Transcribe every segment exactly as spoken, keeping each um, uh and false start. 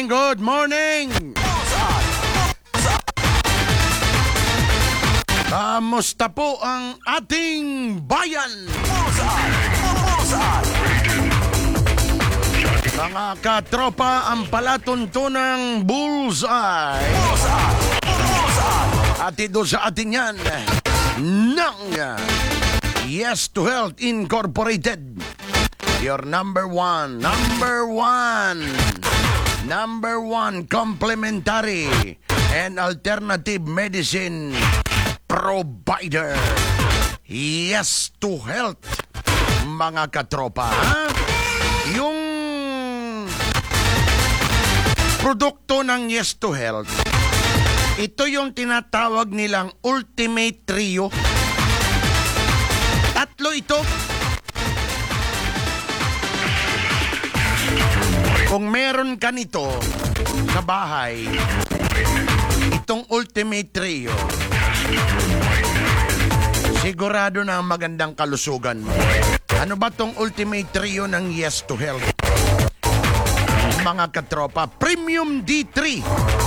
good morning! Kamusta po ang ating bayan? Mga katropa, ang palatuntunang Bullseye. Atido sa atin yan ng Yes to Health Incorporated. Your number one, number one, number one complementary and alternative medicine provider. Yes to Health, mga katropa. Ha? Yung produkto ng Yes to Health, ito yung tinatawag nilang Ultimate Trio. Tatlo ito. Kung meron ka nito sa bahay, itong Ultimate Trio, sigurado na magandang kalusugan mo. Ano ba tong Ultimate Trio ng Yes to Health? Mga katropa, Premium D three.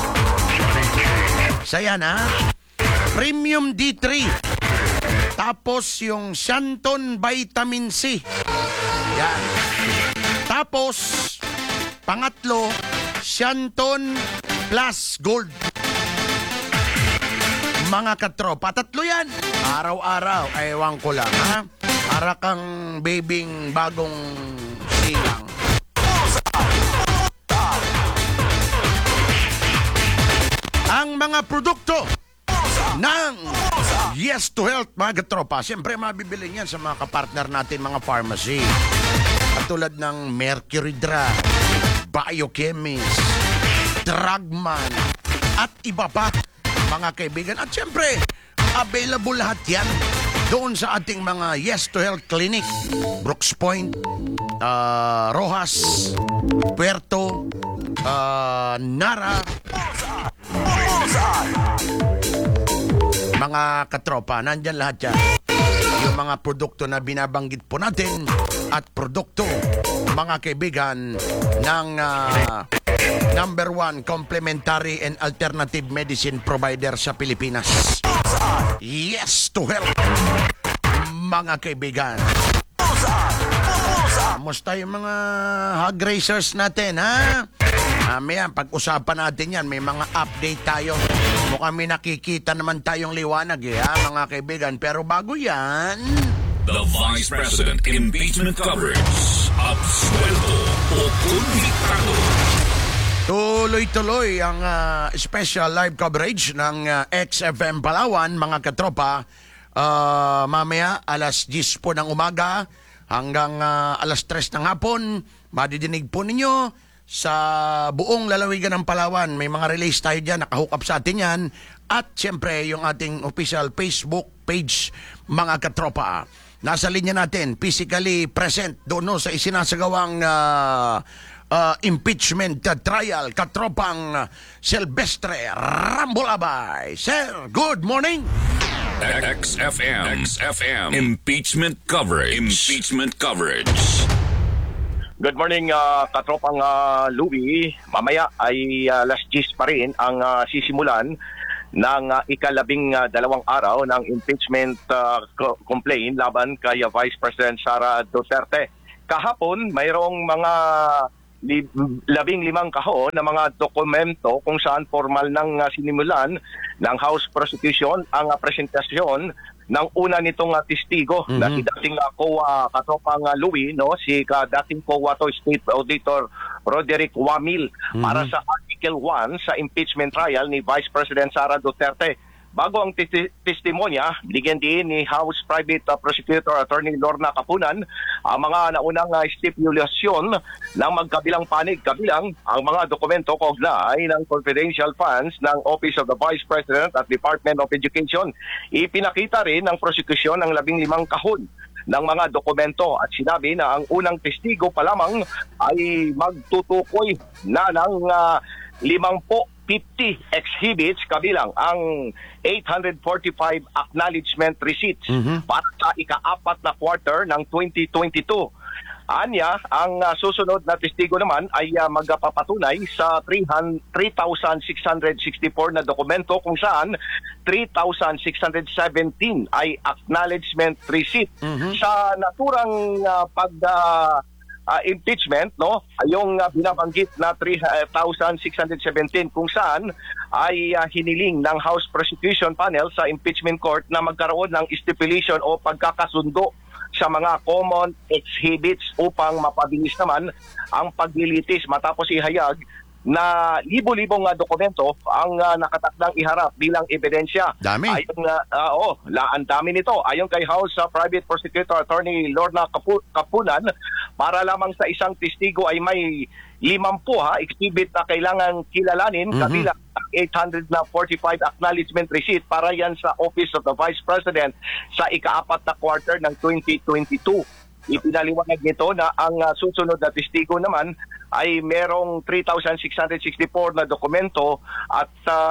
Saya na. Premium D three. Tapos yung Shanton Vitamin C. Yan. Tapos, pangatlo, Shanton Plus Gold. Mga katropa, tatlo yan. Araw-araw, ewan ko lang, ha? Para kang babing bagong silang. Ang mga produkto ng Yes to Health, mga katropa, siyempre mabibili niyan sa mga kapartner natin, mga pharmacy. Katulad ng Mercury Drug, Biochemist, Drugman, at iba pa, mga kaibigan. At siyempre, available lahat yan doon sa ating mga Yes to Health Clinic. Brooks Point, uh, Rojas, Puerto, uh, Nara. Mga katropa, nandyan lahat yan. Yung mga produkto na binabanggit po natin at produkto, mga kaibigan, ng uh, number one complementary and alternative medicine provider sa Pilipinas. Yes to Health, mga kaibigan. Kamusta yung mga hog racers natin, ha? Mamaya, pag-usapan natin yan, may mga update tayo. Mukhang may nakikita naman tayong liwanag, eh, ha, mga kaibigan. Pero bago yan... The Vice President Impeachment Coverage. Absuelto o Convictado. Tuloy-tuloy ang uh, special live coverage ng uh, X F M Palawan, mga katropa. Uh, mamaya, alas diyes po ng umaga hanggang uh, alas tres ng hapon. Madidinig po ninyo sa buong lalawigan ng Palawan. May mga release tayo dyan, nakahook up sa atin yan. At siyempre, yung ating official Facebook page, mga katropa. Nasa linya natin, physically present doon no, sa isinasagawang uh, uh, impeachment trial, katropang Silvestre Rambolabay. Sir, good morning! X F M. X F M. Impeachment Coverage. Impeachment Coverage. Good morning, uh, katropang uh, Louie. Mamaya ay uh, alas diyes pa rin ang uh, sisimulan ng uh, ikalabing uh, dalawang araw ng impeachment uh, complaint laban kay uh, Vice President Sara Duterte. Kahapon, mayroong mga li- labing limang kahon na mga dokumento kung saan formal nang uh, sinimulan ng House Prosecution ang uh, presentasyon ng una nitong uh, testigo mm-hmm. na si dating uh, C O A katropang uh, Louie, no, si uh, dating C O A to State Auditor Roderick Wamil mm-hmm. para sa Article one sa impeachment trial ni Vice President Sara Duterte. Bago ang t- testimonya, binigyan din ni House Private uh, Prosecutor Attorney Lorna Capunan ang mga naunang uh, stipulation ng magkabilang panig, kabilang ang mga dokumento kaugnay ng confidential funds ng Office of the Vice President at Department of Education. Ipinakita rin ng prosekusyon ng labing limang kahon ng mga dokumento at sinabi na ang unang testigo pa lamang ay magtutukoy na ng uh, limampu fifty exhibits kabilang ang eight hundred forty-five acknowledgement receipts mm-hmm. para sa ika-apat na quarter ng twenty twenty-two. Anya, ang uh, susunod na testigo naman ay uh, magpapatunay sa three thousand six hundred sixty-four na dokumento kung saan three thousand six hundred seventeen ay acknowledgement receipt. Mm-hmm. Sa naturang uh, pag uh, uh, impeachment, no, yung uh, binabanggit na three thousand six hundred seventeen kung saan ay uh, hiniling ng House Prosecution Panel sa impeachment court na magkaroon ng stipulation o pagkakasundo sa mga common exhibits upang mapabilis naman ang paglilitis matapos ihayag na libo-libong uh, dokumento ang uh, nakatakdang iharap bilang ebidensya. Dami. Ayon nga, uh, oh, la, ang dami nito. Ayon kay House uh, Private Prosecutor Attorney Lorna Kapu- Kapunan, para lamang sa isang testigo ay may limampu ha, exhibit na kailangan kilalanin, mm-hmm. kabilang eight hundred forty-five acknowledgement receipt para yan sa Office of the Vice President sa ikaapat na quarter ng twenty twenty-two. Ipinaliwanag nito na ang uh, susunod na testigo naman ay merong three thousand six hundred sixty-four na dokumento at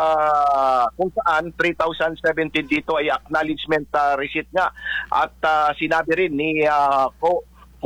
uh, kung saan three thousand seventeen dito ay acknowledgement uh, receipt nga. At uh, sinabi rin ni uh, Co-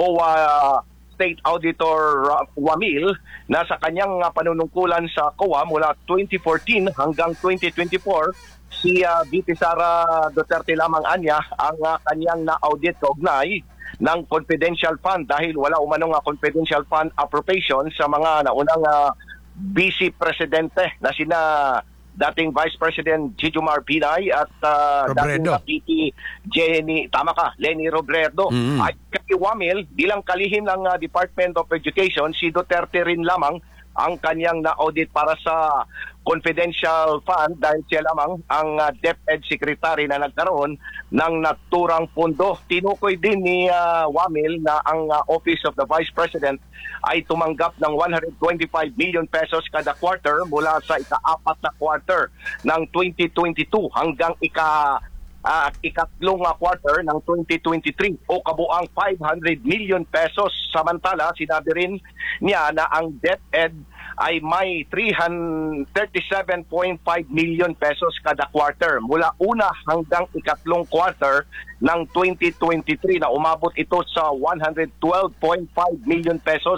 COA State Auditor uh, Wamil na sa kanyang uh, panunungkulan sa C O A mula twenty fourteen hanggang twenty twenty-four, si uh, V P Sara Duterte lamang anya ang uh, kanyang na-audit kaugnay ng confidential fund dahil wala umanong uh, confidential fund appropriation sa mga naunang uh, Vice Presidente na sina dating Vice President Jejomar Binay at uh, dating Robredo. P P Jenny, tama ka, Lenny Robredo. Mm-hmm. Ay kay Wamil, bilang kalihim ng uh, Department of Education, si Duterte rin lamang ang kanyang na-audit para sa confidential fund dahil siya lamang ang uh, DepEd Secretary na nagkaroon ng naturang pondo. Tinukoy din ni uh, Wamil na ang uh, Office of the Vice President ay tumanggap ng one hundred twenty-five million pesos kada quarter mula sa ika-apat na quarter ng twenty twenty-two hanggang ika uh, ikatlong uh, quarter ng twenty twenty-three o kabuang five hundred million pesos. Samantala, sinabi rin niya na ang DepEd ay may three hundred thirty-seven point five million pesos kada quarter mula una hanggang ikatlong quarter ng twenty twenty-three na umabot ito sa one hundred twelve point five million pesos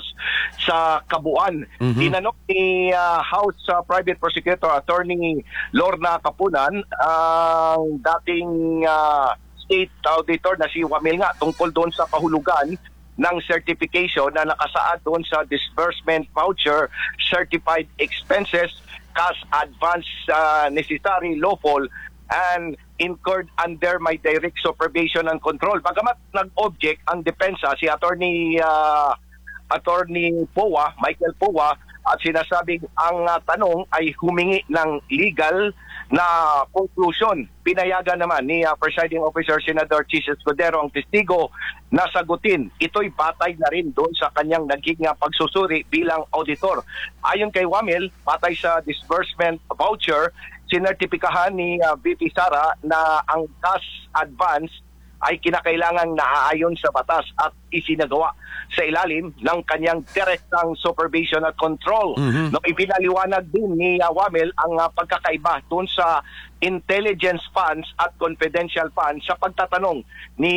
sa kabuuan. Mm-hmm. Tinanong ni uh, House uh, Private Prosecutor Attorney Lorna Kapunan ang uh, dating uh, State Auditor na si Wamil nga tungkol doon sa kahulugan ng certification na nakasaad doon sa disbursement voucher, certified expenses, cash advance uh, necessary, lawful, and incurred under my direct supervision and control. Bagamat nag-object ang depensa si Attorney uh, Attorney Powa, Michael Powa, at sinasabing ang uh, tanong ay humingi ng legal na conclusion. Pinayagan naman ni uh, Presiding Officer Senador Chis Escudero ang testigo na sagutin. Ito'y batay na rin doon sa kanyang naging uh, pagsusuri bilang auditor. Ayon kay Wamil, batay sa disbursement voucher, sinertipikahan ni uh, V P Sara na ang cash advance ay kinakailangang naaayon sa batas at isinagawa sa ilalim ng kanyang direktang supervision at control. Mm-hmm. No, ipinaliwanag din ni uh, Wamil ang uh, pagkakaiba doon sa intelligence funds at confidential funds sa pagtatanong ni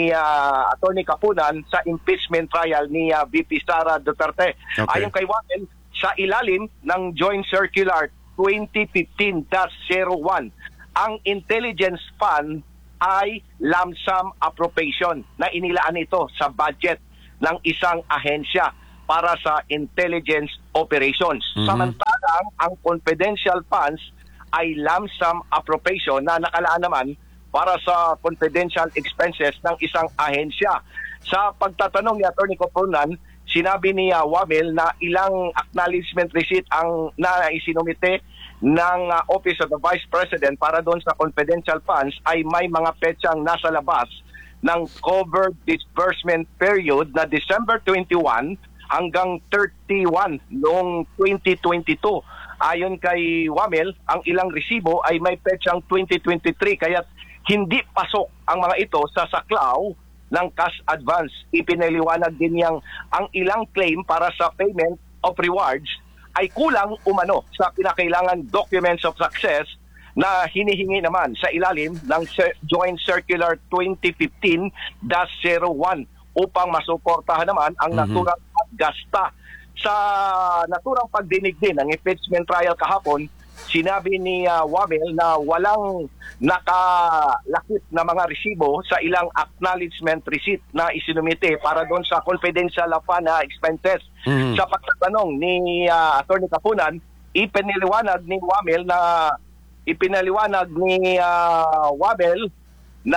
uh, Attorney Kapunan sa impeachment trial ni uh, V P Sara Duterte. Okay. Ayon kay Wamil, sa ilalim ng Joint Circular twenty fifteen dash zero one, ang intelligence fund ay lump sum appropriation na inilaan ito sa budget ng isang ahensya para sa intelligence operations. Mm-hmm. Samantalang ang confidential funds ay lump sum appropriation na nakalaan naman para sa confidential expenses ng isang ahensya. Sa pagtatanong ni Attorney Kapunan, sinabi ni uh, Wamil na ilang acknowledgement receipt ang na isinumite ng uh, Office of the Vice President para doon sa confidential funds ay may mga petsang nasa labas ng covered disbursement period na December twenty-one hanggang thirty-one noong twenty twenty-two. Ayon kay Wamil, ang ilang resibo ay may petsang twenty twenty-three kaya hindi pasok ang mga ito sa saklaw ng cash advance. Ipinaliwanag din niyang ang ilang claim para sa payment of rewards ay kulang umano sa kinakailangan documents of success na hinihingi naman sa ilalim ng Joint Circular twenty fifteen dash zero one upang masuportahan naman ang naturang paggasta. Sa naturang pagdinig din ng impeachment trial kahapon, sinabi ni uh, Wamel na walang nakalakip na mga resibo sa ilang acknowledgement receipt na isinumite para doon sa confidential fund na expenses. Mhm. Sa pagtatanong ni uh, Attorney Kapunan, ipinaliwanag ni Wamel na ipinaliwanag ni uh, Wamel na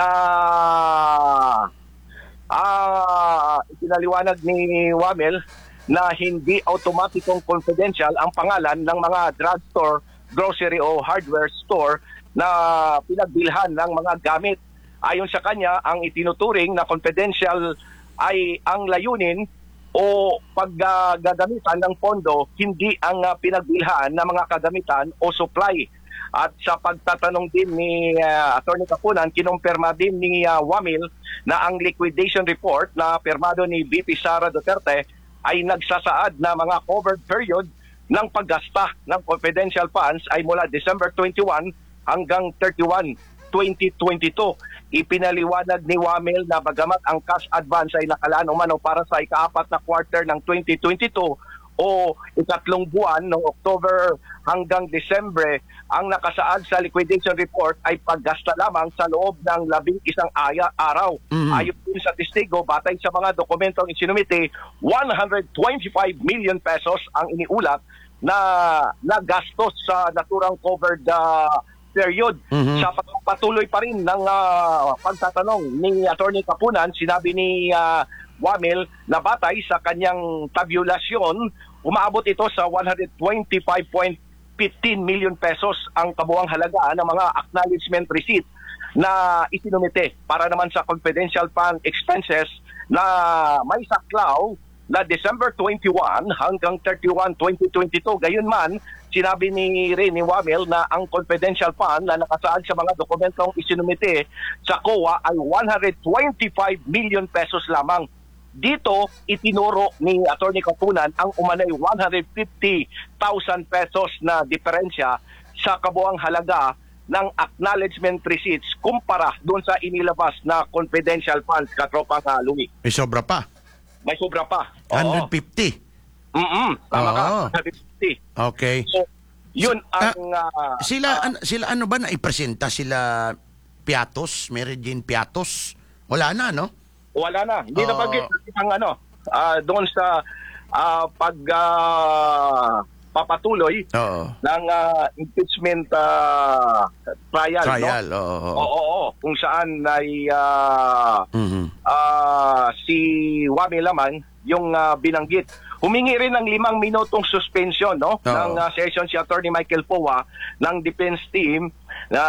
uh, ipinaliwanag ni Wamel na hindi automatikong confidential ang pangalan ng mga drugstore, grocery o hardware store na pinagbilhan ng mga gamit. Ayon sa kanya, ang itinuturing na confidential ay ang layunin o paggagamitan ng pondo, hindi ang uh, pinagbilhan ng mga kagamitan o supply. At sa pagtatanong din ni uh, Attorney Kapunan, kinumpirma din ni uh, Wamil na ang liquidation report na pirmado ni V P Sara Duterte ay nagsasaad na mga covered period ng paggasta ng confidential funds ay mula December twenty-one hanggang thirty-one, twenty twenty-two. Ipinaliwanag ni Wamil na bagamat ang cash advance ay nakalaan umano para sa ikaapat na quarter ng twenty twenty-two o ikatlong buwan ng October hanggang December, ang nakasaad sa liquidation report ay paggasta lamang sa loob ng labing isang aya, araw. Mhm. Ayon din sa testigo, batay sa mga dokumentong isinumite, one hundred twenty-five million pesos ang iniulat na nagastos sa naturang covered uh, period. Mhm. Sa patuloy pa rin ng uh, pagtatanong ni Attorney Kapunan, sinabi ni uh, Wamil na batay sa kanyang tabulasyon, umaabot ito sa one hundred twenty-five point one five million pesos ang kabuang halaga ng mga acknowledgement receipt na isinumite para naman sa confidential fund expenses na may saklaw na December twenty-one hanggang thirty-one, twenty twenty-two. Gayunman, sinabi ni rin ni Wamel na ang confidential fund na nakasaad sa mga dokumentong isinumite sa C O A ay one hundred twenty-five million pesos lamang. Dito, itinuro ni Attorney Kapunan ang umanay one hundred fifty thousand pesos na diferensya sa kabuang halaga ng acknowledgement receipts kumpara doon sa inilabas na confidential funds, katropang uh, Louie. May sobra pa. May sobra pa. Oo. one hundred fifty. Mm-mm. Tama ka. Oo. one hundred fifty. Okay. So, yun Ah, ang... uh, Sila, uh, an- sila ano ba na ipresenta? Sila Piatos? Mary Jane Piatos? Wala na, no? wala na. Hindi Oo. na pag ang ano, ah, doon sa ah, pag ah, papatuloy Oo. ng ah, impeachment ah, trial. Trial, No? oo. Oo, oo, oo. Kung saan ay ah, Mhm. ah, si Wami Laman yung ah, binanggit. Humingi rin ng limang minutong suspension no? Oo. ng ah, session si Attorney Michael Powa ng defense team na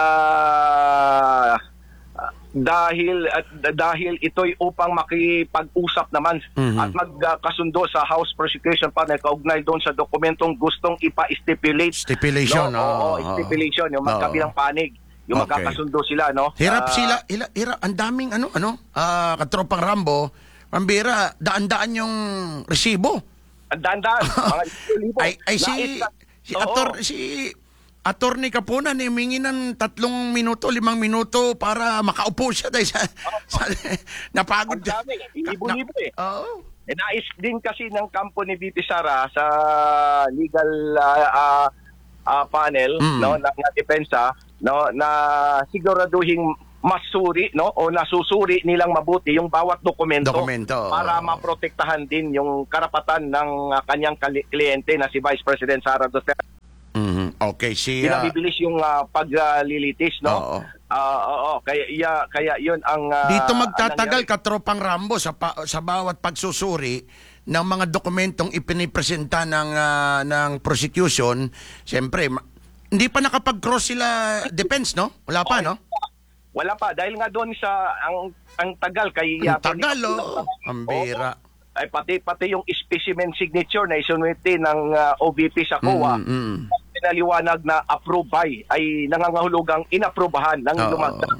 dahil at dahil ito'y upang makipag-usap naman Mhm. at magkasundo sa House Prosecution Panel kaugnay doon sa dokumentong gustong ipa-stipulate. Stipulation, no? Oo, oo. stipulation, yung Oo. magkabilang panig. Yung Okay. magkakasundo sila, no? Hirap Ah, sila, hila, hirap, ang daming ano, ano, ah, katropang Rambo, pambira, daan-daan yung resibo. Ang daan-daan, mga libo. Ay, ay si, Nais- si, Oo. Ator, si Attorney Kapunan, eh, humingi ng tatlong minuto, limang minuto para makaupo siya dahil sa, sa napagod Ang dami, libo-libo eh. Oo. Eh, nais din kasi ng kampo ni V P Sara sa legal ah, ah, ah, panel Mm. no ng ng depensa no na siguraduhing masuri no o nasusuri nilang mabuti yung bawat dokumento, Dokumento, para oo. maprotektahan din yung karapatan ng ah, kanyang kali- kliyente na si Vice President Sara Duterte. Mhm. Okay, si ah, Pinabibilis yung ah, paglilitis no. Oo. Ah, oo, kaya iya- kaya yun ang ah, dito ang magtatagal nangyari. katropang Rambo sa pa- sa bawat pagsusuri ng mga dokumentong ipinipresenta ng ah, ng prosecution. Siyempre, ma- hindi pa nakapag-cross sila defense, no? Wala pa, no? Wala pa dahil nga doon sa ang ang tagal kay Ang uh, tagal, oh. Ang bira. Ay pati pati yung specimen signature na isunwerte ng uh, O V P sa C O A. Mm, mm. Pinaliwanag na approve by ay nangangahulugang inaprubahan ng Oo. lumagdang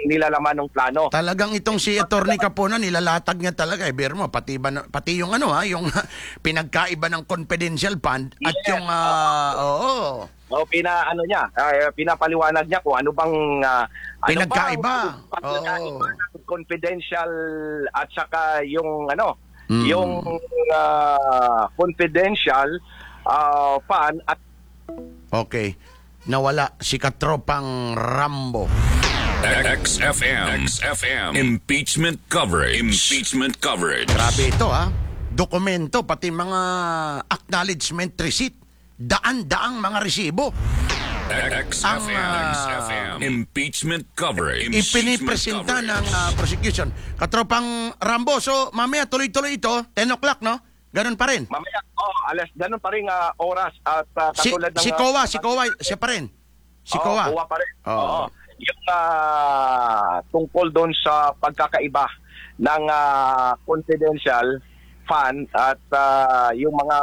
nilalaman ng plano. Talagang itong si Attorney Capona, nilalatag niya talaga. Eh, biro mo, pati, ba, na- pati yung ano ha, yung pinagkaiba ng confidential fund at Yes. yung, ah, oo, O pina ano niya, ah, pinapaliwanag niya kung ano bang ah, ano Pinagkaiba. bang pagkakaiba Oo. ng confidential at saka yung ano, Mm. yung ah, confidential ah, fund at okay. Nawala si Katropang Rambo. X F M. X F M. Impeachment coverage. Impeachment coverage. Grabe ito ha. Dokumento, pati mga acknowledgement receipt. Daan-daang mga resibo. X F M. Ang, X F M. Impeachment coverage. Ipinipresenta ng ah, prosecution. Katropang Rambo, so mamaya tuloy-tuloy ito, ten o'clock, no? Ganun pa rin. mamaya oh, alas ganun pa rin ah, oras at ah, Si, katulad ng si ah, Kowa, si Kowa, siya pa rin. Si Oo, Kowa. kuha pa rin. Oo. Oo. Yung ah, tungkol doon sa pagkakaiba ng ah, confidential fund at ah, yung mga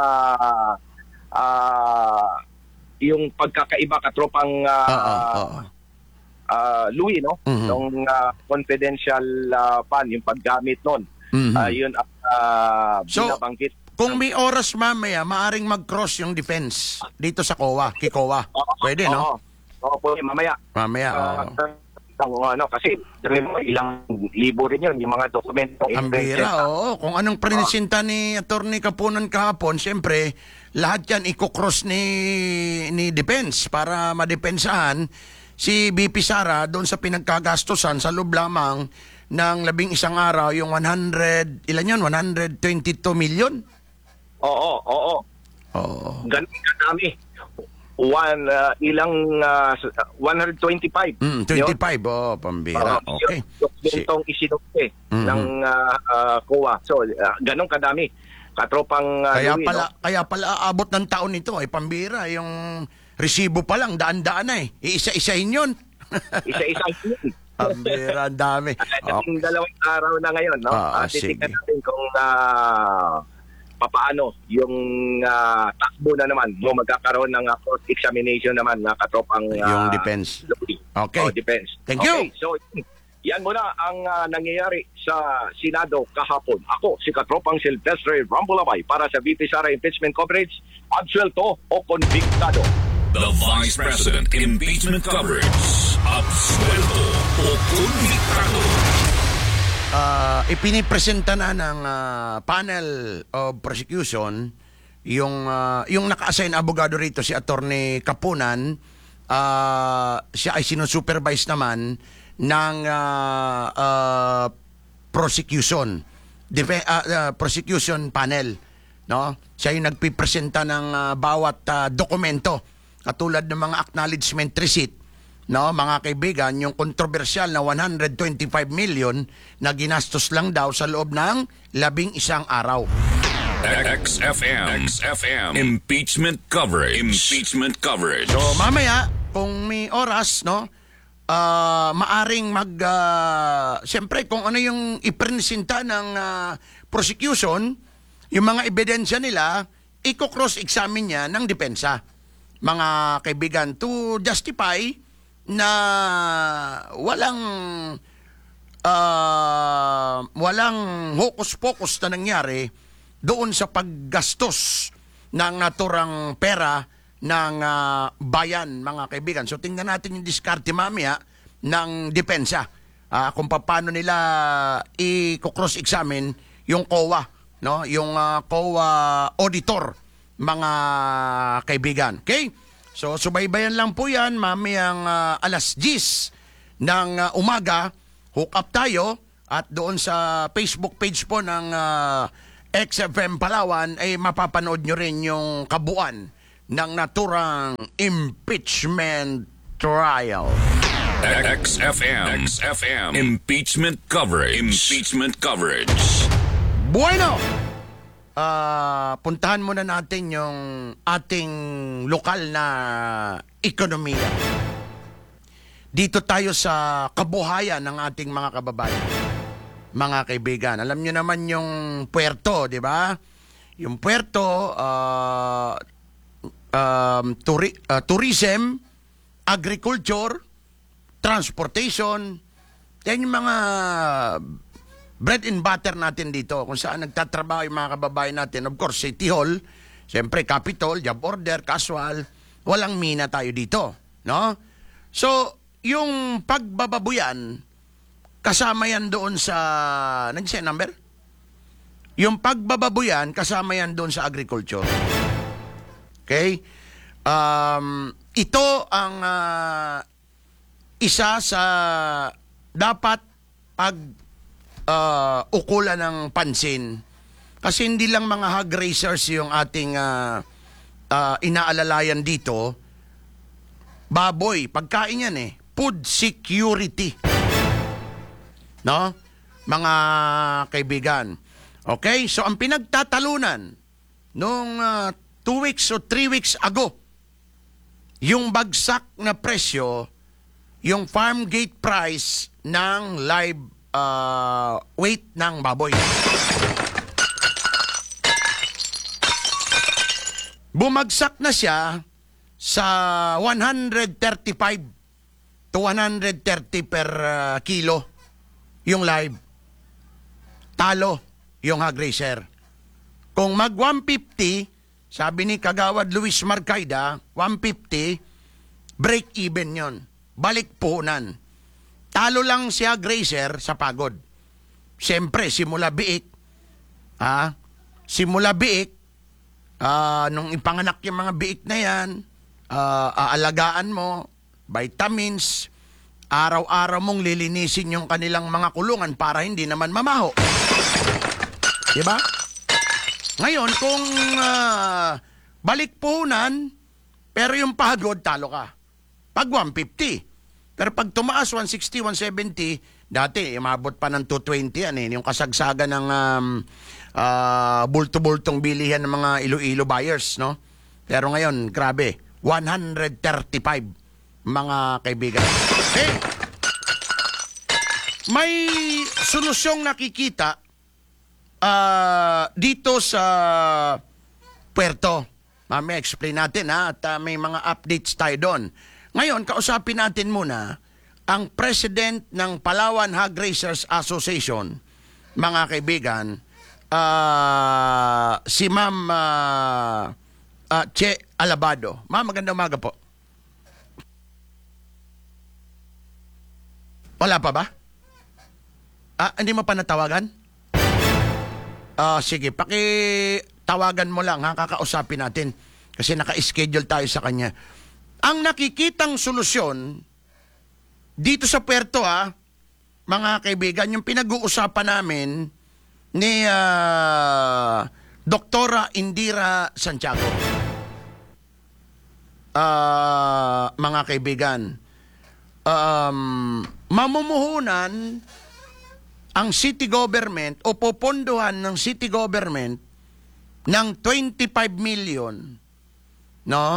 ah, yung pagkakaiba katropang ah, Oo, oo. ah, Louis, no? Mhm. Yung ah, confidential ah, fund, yung paggamit nun. Mhm. Ah, yun ang ah, So, binabanggit. Kung may oras mamaya, maaring mag-cross yung defense dito sa Kowa, kay Kowa. Oo, Pwede, no? Oo, oo, pwede, mamaya. Mamaya, oo. Ang ano, kasi ilang libo rin yun, yung mga dokumento. Ang bira, oo. Kung anong prinisinta ni Attorney Kapunan kahapon, siyempre, lahat yan iko-cross ni, ni Defense para madepensahan si B P Sara doon sa pinagkagastosan sa loob lamang ng labing isang araw, yung one hundred, ilan yun? one hundred twenty-two million? Oo, oo. Oo. Ganun kadami. One, uh, ilang, uh, one hundred twenty-five. Mm, twenty-five, oh, pambira. Uh, Okay. Si, Yung isinukte Mhm. ng uh, uh, C O A. So, uh, ganun kadami. Katropang uh, kaya Louis, pala, no? kaya pala aabot ng taon nito, ay pambira. Yung resibo pa lang, daan-daan na eh. Iisa-isahin yun. Isa-isa yun. Pambira, ang dami. Ating dalawang araw na ngayon, no? Ah, Ah, titignan sige. natin kung uh, papaano yung uh, takbo na naman o magkakaroon ng uh, court examination naman na katropang uh, Yung defense. Louis. Okay. Oh, defense. Thank okay, you. So, yan muna ang uh, nangyayari sa Senado kahapon. Ako, si Katropang Silvestre Rambulabay para sa V P Sara Impeachment Coverage, absuelto o konbiktado. The Vice President Impeachment Coverage. Absuelto o convictado. Ah, ipinipresenta na ng ah, panel of prosecution yung ah, yung naka-assign abogado rito si Attorney Kapunan. Ah, siya ay sinusupervise naman ng ah, ah, prosecution Defe- ah, ah, prosecution panel, no? Siya yung nagpipresenta ng ah, bawat ah, dokumento katulad ng mga acknowledgement receipt. No, mga kaibigan, yung kontrobersyal na one hundred twenty-five million na ginastos lang daw sa loob ng labing isang araw. X F M. X F M. Impeachment coverage. Impeachment coverage. So mamaya, kung may oras, no, ah, maaring mag, ah, siyempre kung ano yung ipresenta ng ah, prosecution, yung mga ebidensya nila, i-cross-examine niya ng depensa. Mga kaibigan, to justify na walang uh, walang hokus-pokus na nangyari doon sa paggastos ng naturang pera ng uh, bayan, mga kaibigan. So tingnan natin yung diskarte mamaya ng depensa. Uh, kung paano nila i-cross-examine yung C O A, no? Yung uh, C O A auditor, mga kaibigan. Okay? So, subaybayan lang po yan, mamayang uh, alas diyes ng uh, umaga, hook up tayo, at doon sa Facebook page po ng uh, X F M Palawan, ay mapapanood nyo rin yung kabuuan ng naturang impeachment trial. X F M. X F M. Impeachment coverage. Impeachment coverage. Bueno! Ah, puntahan muna natin yung ating lokal na ekonomiya. Dito tayo sa kabuhayan ng ating mga kababayan. Mga kaibigan, alam nyo naman yung puerto, di ba? Yung puerto, ah, um, turi- ah, tourism, agriculture, transportation, Yan yung mga bread and butter natin dito, kung saan nagtatrabaho yung mga kababayan natin. Of course, City Hall, siyempre Capitol, job order, casual, walang mina tayo dito, no? So, yung pagbababuyan, kasama yan doon sa, nandiyan yung number? Yung pagbababuyan, kasama yan doon sa agriculture. Okay? Um, ito ang uh, isa sa dapat pag uh, ukulan ng pansin. Kasi hindi lang mga hog raisers yung ating uh, uh, inaalalayan dito. Baboy, pagkain yan eh. Food security. No? Mga kaibigan. Okay? So, ang pinagtatalunan nung uh, two weeks o three weeks ago, yung bagsak na presyo, yung farm gate price ng live uh, weight ng baboy. Bumagsak na siya sa one thirty-five to one thirty per uh, kilo yung live. Talo yung hog raiser. Kung mag one fifty, sabi ni Kagawad Luis Marcaida, one fifty, break even yon. Balik puhunan. Talo lang si hog raiser sa pagod. Siyempre, simula biik, ha? Simula biik, uh, nung ipanganak yung mga biik na yan, uh, aalagaan mo, vitamins, araw-araw mong lilinisin yung kanilang mga kulungan para hindi naman mamaho. Diba? Ngayon, kung uh, balik puhunan, pero yung pagod, talo ka. Pag one fifty. Pero pag tumaas, one sixty, one seventy, dati, umabot pa ng two twenty yan eh. Yung kasagsagan ng um, uh, bulto-bultong bilihan ng mga Iloilo buyers, no? Pero ngayon, grabe, one thirty-five, mga kaibigan. Okay. May solusyong nakikita Uh, dito sa Puerto. Mamaya explain natin ha, at uh, may mga updates tayo doon. Ngayon, kausapin natin muna ang president ng Palawan Hog Raisers Association, mga kaibigan, uh, si Ma'am uh, uh, Che Alabado. Ma'am, magandang umaga po. Wala pa ba? Ah, hindi mo pa natawagan? Ah, uh, sige, paki-tawagan mo lang ha, kakausapin natin kasi naka-schedule tayo sa kanya. Ang nakikitang solusyon dito sa Puerto ha, mga kaibigan, yung pinag-uusapan namin ni uh, Doktora Indira Santiago. Uh, mga kaibigan, um, mamumuhunan ang city government o popondohan ng city government ng twenty-five million, no?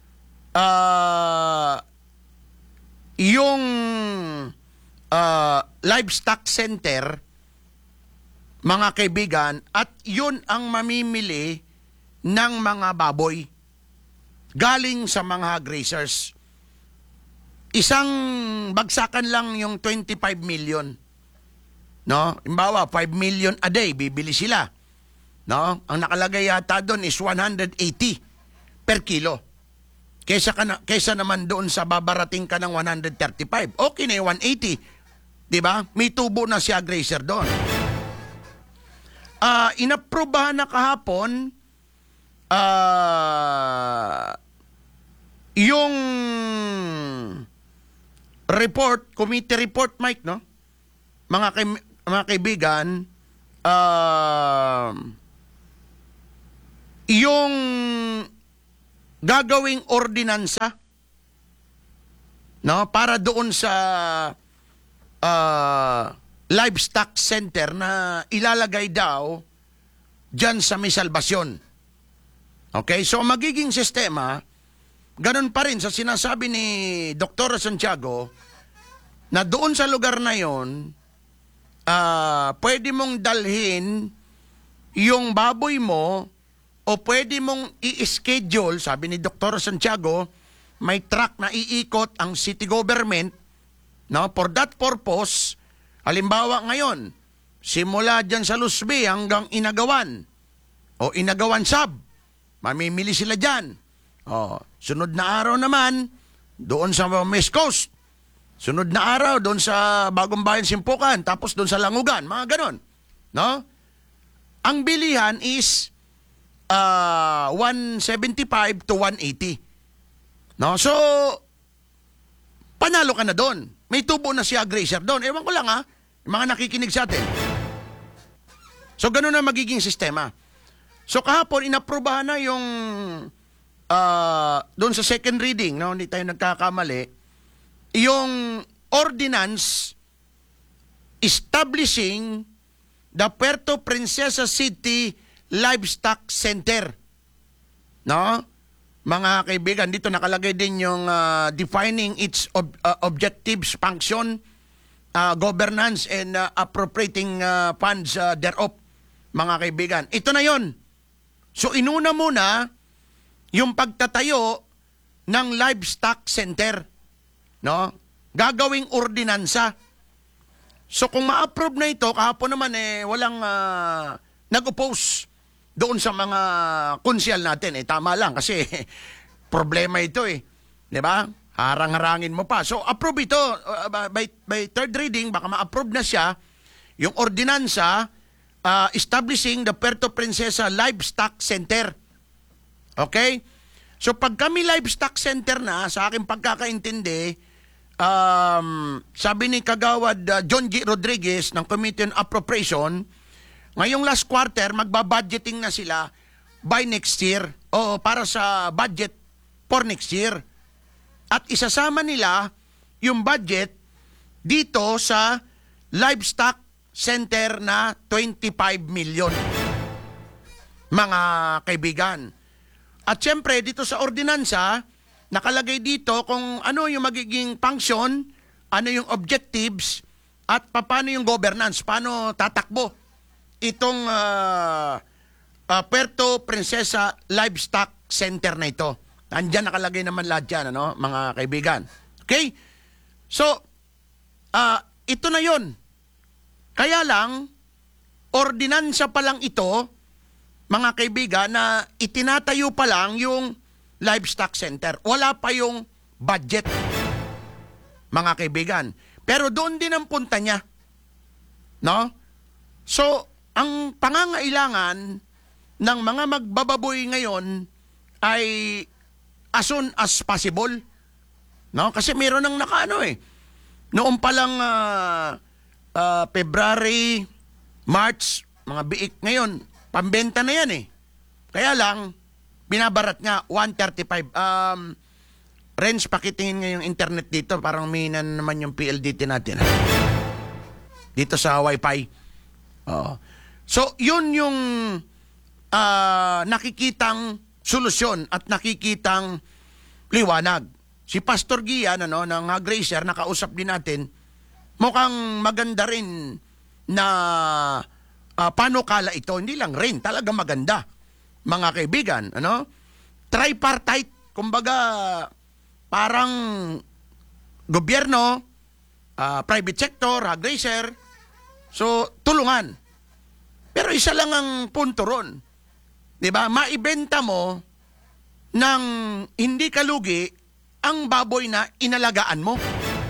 Uh, yung uh, livestock center, mga kaibigan, at yun ang mamimili ng mga baboy galing sa mga hog raisers. Isang bagsakan lang yung twenty-five million. No? Imbawa, five million a day, bibili sila. No? Ang nakalagay yata doon is one eighty per kilo. Kesa, ka na, kesa naman doon sa babarating ka ng one thirty-five. Okay na yung one eighty. Diba? May tubo na si hog raiser doon. Uh, inaprobahan na kahapon uh, yung report, committee report, Mike, no? Mga kay mga kaibigan, uh, yung gagawing ordinansa, no, para doon sa uh, livestock center na ilalagay daw dyan sa may salbasyon. Okay? So, magiging sistema, ganun pa rin sa sinasabi ni Doktora Santiago, na doon sa lugar na yon, Uh, pwede mong dalhin yung baboy mo o pwede mong i-schedule, sabi ni Doktor Santiago, may truck na iikot ang city government, no, for that purpose, Halimbawa ngayon, simula dyan sa Lusby hanggang Inagawan o Inagawan Sab, mamimili sila dyan. O, sunod na araw naman, doon sa West Coast. Sunod na araw, doon sa Bagong Bayan Simpukan, tapos doon sa Langugan, mga ganon. No? Ang bilihan is uh, one seventy-five to one eighty. No? So, panalo ka na doon. May tubo na si Agracer doon. Ewan ko lang ha, yung mga nakikinig sa atin. So, ganun na magiging sistema. So, kahapon, inaprobahan na yung uh, doon sa second reading, no? Hindi tayo nagkakamali, yung ordinance establishing the Puerto Princesa City Livestock Center. No? Mga kaibigan, dito nakalagay din yung uh, defining its ob- uh, objectives, function, uh, governance, and uh, appropriating uh, funds uh, thereof. Mga kaibigan, ito na yon. So inuna muna yung pagtatayo ng livestock center. No? Gagawing ordinansa. So kung ma-approve na ito, kahapon naman eh walang uh, nag-oppose doon sa mga konsyal natin. Eh tama lang kasi problema ito eh. 'Di ba? Harang-harangin mo pa. So approve ito uh, by, by third reading, baka ma-approve na siya yung ordinansa uh, establishing the Puerto Princesa Livestock Center. Okay? So pag kami livestock center na, sa aking pagkakaintindi, um, sabi ni Kagawad uh, John G. Rodriguez ng Committee on Appropriation, ngayong last quarter, magbabudgeting na sila by next year o para sa budget for next year. At isasama nila yung budget dito sa livestock center na twenty-five million. Mga kaibigan. At syempre, dito sa ordinansa, nakalagay dito kung ano yung magiging function, ano yung objectives, at paano yung governance, paano tatakbo itong uh, uh, Puerto Princesa Livestock Center na ito. Andiyan nakalagay naman lahat yan, ano, mga kaibigan. Okay? So, uh, ito na yon. Kaya lang, ordinansa pa lang ito, mga kaibigan, na itinatayo pa lang yung livestock center. Wala pa yung budget, mga kaibigan. Pero doon din ang punta niya. No? So, ang pangangailangan ng mga magbababoy ngayon ay as soon as possible. No? Kasi meron ng nakaano eh. Noong palang uh, uh, February, March, mga biik ngayon, pambenta na yan eh. Kaya lang, binabarat nga, one thirty-five. Um, Renz, pakitingin nga yung internet dito. Parang minan naman yung P L D T natin. Dito sa Wi-Fi. Oh. So, yun yung uh, nakikitang solusyon at nakikitang liwanag. Si Pastor Gian, ano, ng Agracer, nakausap din natin, mukhang maganda rin na Uh, panukala ito, hindi lang rin, talaga maganda. Mga kaibigan, ano? Tripartite, kumbaga, parang gobyerno, uh, private sector, Agracer, so, tulungan. Pero isa lang ang punto ron. Diba? Maibenta mo ng hindi kalugi ang baboy na inalagaan mo.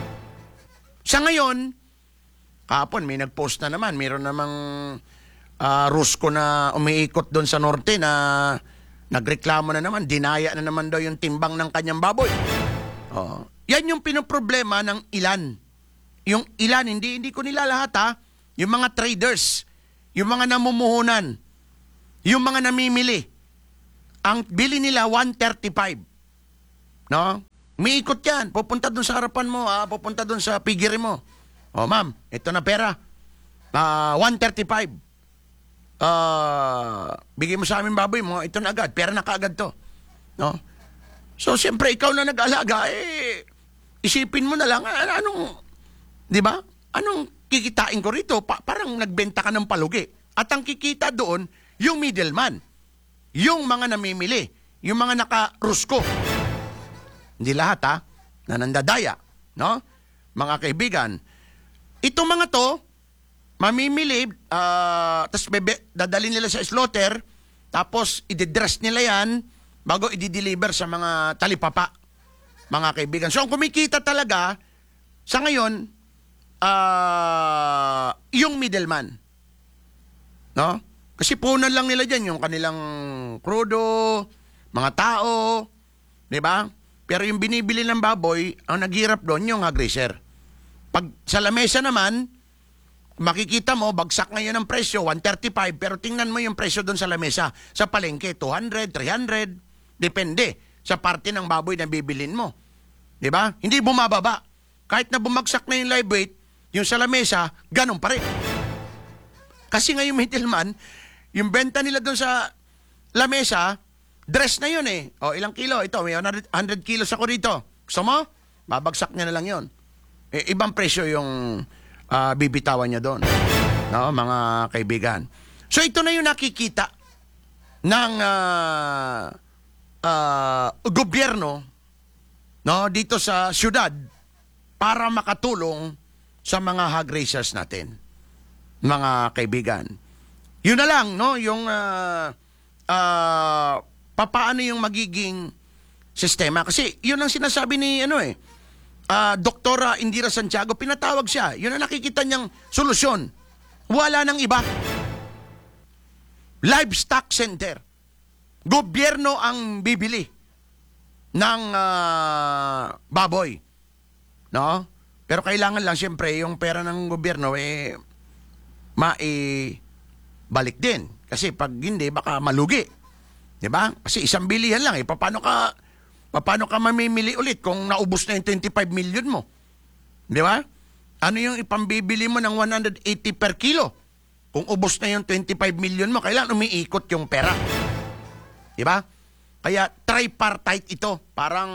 Sa ngayon, kahapon may nag-post na naman, mayroon namang Uh, Rusko na umiikot doon sa norte na nagreklamo na naman, dinaya na naman daw yung timbang ng kanyang baboy. Oh. Yan yung pinoproblema ng ilan. Yung ilan, hindi, hindi ko nila lahat ha, yung mga traders, yung mga namumuhunan, yung mga namimili. Ang bili nila one thirty-five. No? Umiikot yan, pupunta doon sa harapan mo, ha? Pupunta doon sa pigiri mo. Oh ma'am, ito na pera. Uh, one thirty-five. Uh, bigay mo sa amin baboy mo, ito na agad, pera na kaagad to. No? So, siyempre, ikaw na nag-alaga, eh, isipin mo na lang, an- anong, di ba? Anong kikitain ko rito? Pa- parang nagbenta ka ng palugi. At ang kikita doon, yung middleman, yung mga namimili, yung mga naka-rusko. Hindi lahat, ha? Na nandadaya, no? Mga kaibigan, ito mga to, mamimili, uh, tapos bebe, dadalhin nila sa slaughter, tapos i-dress nila yan bago i-deliver sa mga talipapa, mga kaibigan. So, ang kumikita talaga, sa ngayon, uh, yung middleman. No? Kasi punan lang nila dyan yung kanilang krudo, mga tao, di ba? Pero yung binibili ng baboy, ang naghirap doon yung hog-raiser. Pag sa lamesa naman, makikita mo, bagsak ngayon ang presyo, one thirty-five, pero tingnan mo yung presyo doon sa lamesa. Sa palengke, two hundred, three hundred, depende sa parte ng baboy na bibilin mo. Di ba? Hindi bumababa. Kahit na bumagsak na yung live weight, yung sa lamesa, ganun pa rin. Kasi ngayon middleman, yung benta nila doon sa lamesa, dress na yun eh. O, ilang kilo? Ito, may one hundred kilos ako dito. Gusto mo? Babagsak niya na lang yun. E, ibang presyo yung uh, bibitawan niya doon. No, mga kaibigan. So, ito na yung nakikita ng uh, uh, gobyerno, no, dito sa syudad para makatulong sa mga hog raisers natin. Mga kaibigan. Yun na lang, no? Yung uh, uh, papaano yung magiging sistema. Kasi yun ang sinasabi ni ano eh, uh, Doktora Indira Santiago, pinatawag siya. Yun ang nakikita niyang solusyon. Wala nang iba. Livestock Center. Gobyerno ang bibili ng uh, baboy. No? Pero kailangan lang siyempre yung pera ng gobyerno eh maibalik din. Kasi pag hindi, baka malugi. Diba? Kasi isang bilihan lang eh. Paano ka, paano ka mamimili ulit kung naubos na yung twenty-five million mo? Diba? Ano yung ipambibili mo ng one hundred eighty per kilo? Kung ubos na yung twenty-five million mo, kailangan umiikot yung pera. Diba? Kaya tripartite ito. Parang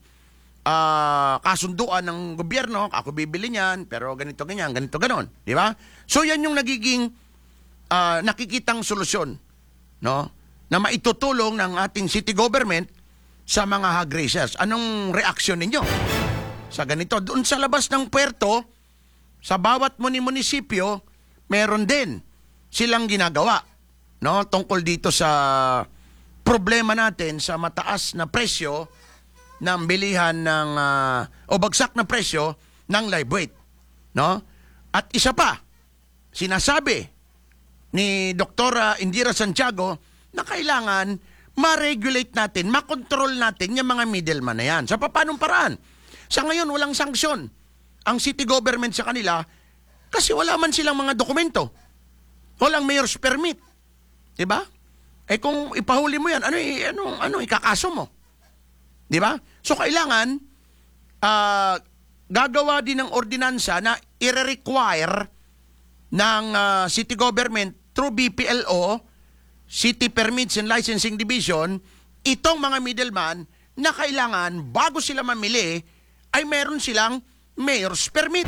uh, kasunduan ng gobyerno, ako bibili niyan, pero ganito ganyan, ganito ganon. Diba? So yan yung nagiging uh, nakikitang solusyon, no? Na maitutulong ng ating city government sa mga hog raisers. Anong reaksyon ninyo sa ganito? Doon sa labas ng puerto, sa bawat muni-munisipyo, meron din silang ginagawa, no? Tungkol dito sa problema natin sa mataas na presyo ng bilihan ng uh, o bagsak na presyo ng live weight, no? At isa pa, sinasabi ni Doktora Indira Santiago na kailangan ma-regulate natin, makontrol natin yung mga middleman na yan. Sa papanong paraan? Sa ngayon, walang sanksyon ang city government sa kanila kasi wala man silang mga dokumento. Walang mayor's permit. Diba? Eh kung ipahuli mo yan, ano, ano, ano ikakaso mo? Diba? So kailangan uh, gagawa din ng ordinansa na i-require ng uh, city government through B P L O, City Permits and Licensing Division, itong mga middleman na kailangan bago sila mamili ay meron silang mayor's permit